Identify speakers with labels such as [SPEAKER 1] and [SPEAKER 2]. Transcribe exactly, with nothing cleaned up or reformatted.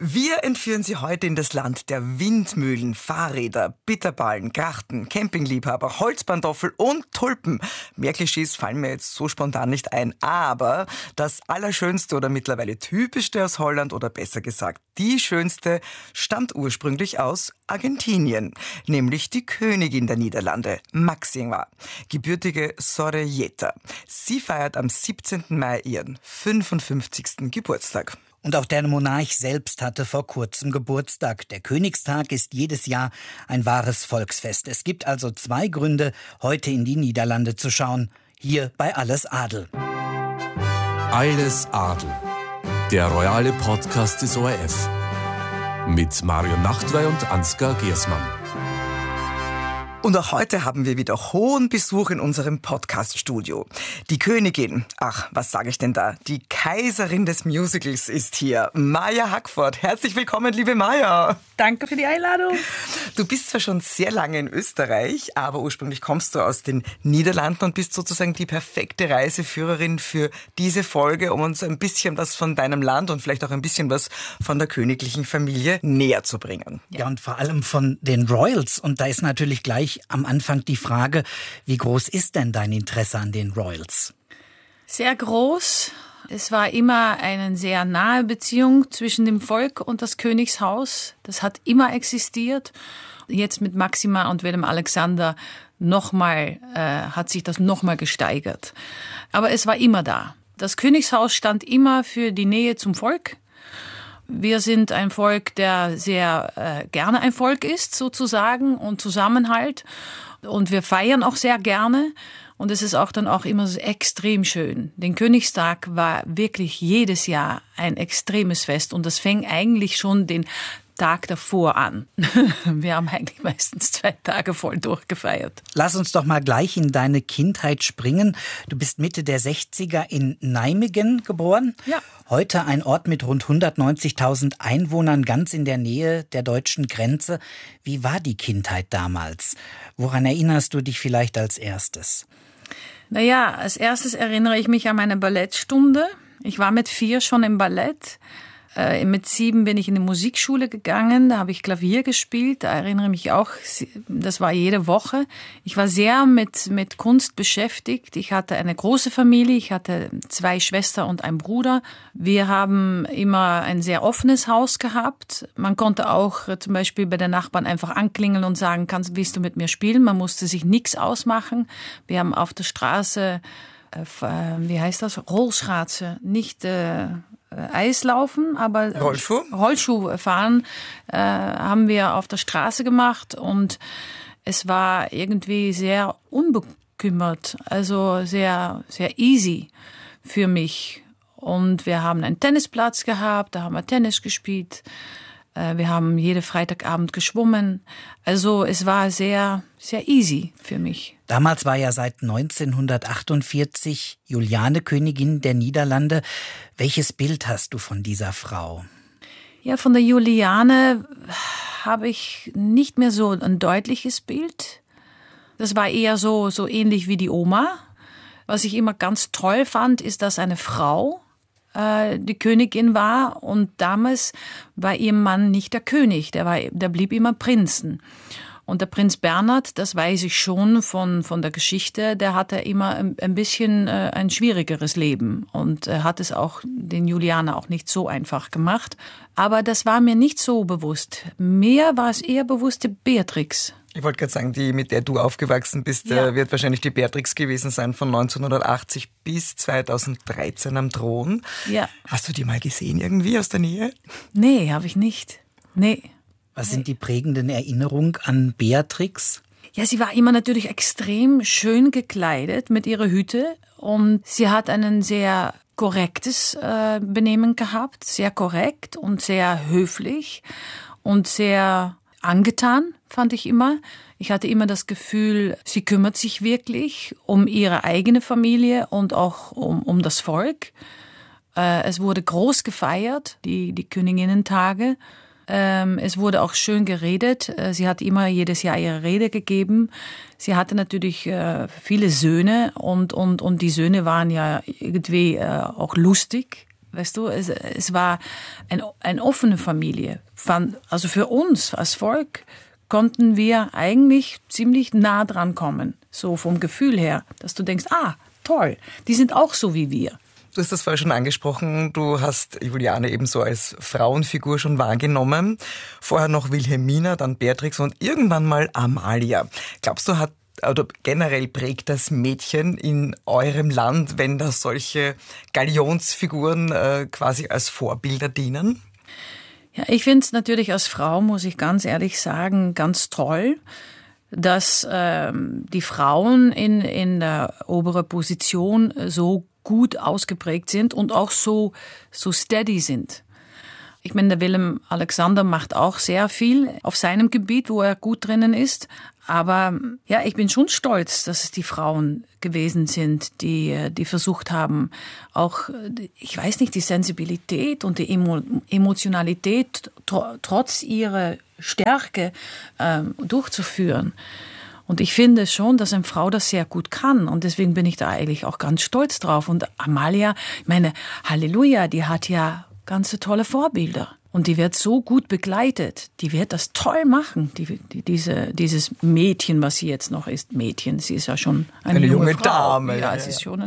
[SPEAKER 1] Wir entführen Sie heute in das Land der Windmühlen, Fahrräder, Bitterballen, Krachten, Campingliebhaber, Holzpantoffel und Tulpen. Mehr Klischees fallen mir jetzt so spontan nicht ein, aber das Allerschönste oder mittlerweile Typischste aus Holland oder besser gesagt die Schönste stammt ursprünglich aus Argentinien, nämlich die Königin der Niederlande, Máxima, gebürtige Sorayeta. Sie feiert am siebzehnten Mai ihren fünfundfünfzigsten Geburtstag.
[SPEAKER 2] Und auch der Monarch selbst hatte vor kurzem Geburtstag. Der Königstag ist jedes Jahr ein wahres Volksfest. Es gibt also zwei Gründe, heute in die Niederlande zu schauen. Hier bei Alles Adel.
[SPEAKER 3] Alles Adel. Der royale Podcast des O R F. Mit Marion Nachtwey und Ansgar Gersmann.
[SPEAKER 1] Und auch heute haben wir wieder hohen Besuch in unserem Podcast-Studio. Die Königin, ach, was sage ich denn da? Die Kaiserin des Musicals ist hier, Maja Hackford. Herzlich willkommen, liebe Maja.
[SPEAKER 4] Danke für die Einladung.
[SPEAKER 1] Du bist zwar schon sehr lange in Österreich, aber ursprünglich kommst du aus den Niederlanden und bist sozusagen die perfekte Reiseführerin für diese Folge, um uns ein bisschen was von deinem Land und vielleicht auch ein bisschen was von der königlichen Familie näher zu bringen.
[SPEAKER 2] Ja, und vor allem von den Royals. Und da ist natürlich gleich am Anfang die Frage, wie groß ist denn dein Interesse an den Royals?
[SPEAKER 4] Sehr groß. Es war immer eine sehr nahe Beziehung zwischen dem Volk und das Königshaus. Das hat immer existiert. Jetzt mit Máxima und Willem-Alexander nochmal, äh, hat sich das nochmal gesteigert. Aber es war immer da. Das Königshaus stand immer für die Nähe zum Volk. Wir sind ein Volk, der sehr äh, gerne ein Volk ist, sozusagen, und Zusammenhalt. Und wir feiern auch sehr gerne. Und es ist auch dann auch immer so extrem schön. Den Königstag war wirklich jedes Jahr ein extremes Fest. Und das fängt eigentlich schon den Tag davor an. Wir haben eigentlich meistens zwei Tage voll durchgefeiert.
[SPEAKER 2] Lass uns doch mal gleich in deine Kindheit springen. Du bist Mitte der sechziger in Nijmegen geboren.
[SPEAKER 4] Ja.
[SPEAKER 2] Heute ein Ort mit rund hundertneunzigtausend Einwohnern, ganz in der Nähe der deutschen Grenze. Wie war die Kindheit damals? Woran erinnerst du dich vielleicht als erstes?
[SPEAKER 4] Naja, als erstes erinnere ich mich an meine Ballettstunde. Ich war mit vier schon im Ballett. Äh, mit sieben bin ich in die Musikschule gegangen, da habe ich Klavier gespielt, da erinnere ich mich auch, das war jede Woche. Ich war sehr mit, mit Kunst beschäftigt. Ich hatte eine große Familie, ich hatte zwei Schwestern und einen Bruder. Wir haben immer ein sehr offenes Haus gehabt. Man konnte auch äh, zum Beispiel bei den Nachbarn einfach anklingeln und sagen, kannst, willst du mit mir spielen? Man musste sich nichts ausmachen. Wir haben auf der Straße, äh, wie heißt das, Rollschaatsen, nicht äh, Eislaufen, aber
[SPEAKER 1] Rollschuh?
[SPEAKER 4] Rollschuh fahren äh, haben wir auf der Straße gemacht und es war irgendwie sehr unbekümmert, also sehr, sehr easy für mich. Und wir haben einen Tennisplatz gehabt, da haben wir Tennis gespielt. Wir haben jeden Freitagabend geschwommen. Also es war sehr, sehr easy für mich.
[SPEAKER 2] Damals war ja seit neunzehnhundertachtundvierzig Juliane Königin der Niederlande. Welches Bild hast du von dieser Frau?
[SPEAKER 4] Ja, von der Juliane habe ich nicht mehr so ein deutliches Bild. Das war eher so, so ähnlich wie die Oma. Was ich immer ganz toll fand, ist, dass eine Frau die Königin war und damals war ihr Mann nicht der König, der war, der blieb immer Prinzen. Und der Prinz Bernhard, das weiß ich schon von, von der Geschichte, der hatte immer ein, ein bisschen äh, ein schwierigeres Leben und äh, hat es auch den Juliane auch nicht so einfach gemacht. Aber das war mir nicht so bewusst. Mir war es eher bewusst die Beatrix.
[SPEAKER 1] Ich wollte gerade sagen, die, mit der du aufgewachsen bist,
[SPEAKER 4] Ja.
[SPEAKER 1] äh, wird wahrscheinlich die Beatrix gewesen sein von neunzehnhundertachtzig bis zweitausenddreizehn am Thron.
[SPEAKER 4] Ja.
[SPEAKER 1] Hast du die mal gesehen irgendwie aus der Nähe?
[SPEAKER 4] Nee, habe ich nicht. Nee.
[SPEAKER 2] Was sind die prägenden Erinnerungen an Beatrix?
[SPEAKER 4] Ja, sie war immer natürlich extrem schön gekleidet mit ihrer Hüte und sie hat einen sehr korrektes äh, Benehmen gehabt, sehr korrekt und sehr höflich und sehr angetan, fand ich immer. Ich hatte immer das Gefühl, sie kümmert sich wirklich um ihre eigene Familie und auch um, um das Volk. Äh, es wurde groß gefeiert, die, die Königinnentage. Ähm, es wurde auch schön geredet. Äh, sie hat immer jedes Jahr ihre Rede gegeben. Sie hatte natürlich äh, viele Söhne und, und, und die Söhne waren ja irgendwie äh, auch lustig. weißt du, es, es war ein, eine offene Familie. Also für uns als Volk konnten wir eigentlich ziemlich nah dran kommen, so vom Gefühl her, dass du denkst, ah, toll, die sind auch so wie wir.
[SPEAKER 1] Du hast das vorher schon angesprochen, du hast Juliane ebenso als Frauenfigur schon wahrgenommen. Vorher noch Wilhelmina, dann Beatrix und irgendwann mal Amalia. Glaubst du, hat oder generell prägt das Mädchen in eurem Land, wenn da solche Galionsfiguren äh, quasi als Vorbilder dienen?
[SPEAKER 4] Ja, ich finde es natürlich als Frau, muss ich ganz ehrlich sagen, ganz toll, dass ähm, die Frauen in, in der oberen Position so gut ausgeprägt sind und auch so, so steady sind. Ich meine, der Willem Alexander macht auch sehr viel auf seinem Gebiet, wo er gut drinnen ist. Aber ja, ich bin schon stolz, dass es die Frauen gewesen sind, die, die versucht haben, auch, ich weiß nicht, die Sensibilität und die Emo- Emotionalität tr- trotz ihrer Stärke ähm, durchzuführen. Und ich finde schon, dass eine Frau das sehr gut kann. Und deswegen bin ich da eigentlich auch ganz stolz drauf. Und Amalia, ich meine, Halleluja, die hat ja ganz tolle Vorbilder. Und die wird so gut begleitet. Die wird das toll machen. Die, die, diese, dieses Mädchen, was sie jetzt noch ist, Mädchen, sie ist ja schon eine,
[SPEAKER 1] eine
[SPEAKER 4] junge,
[SPEAKER 1] junge
[SPEAKER 4] Frau.
[SPEAKER 1] Dame.
[SPEAKER 4] Ja,
[SPEAKER 1] Ja,
[SPEAKER 4] es
[SPEAKER 1] ja.
[SPEAKER 4] ist schon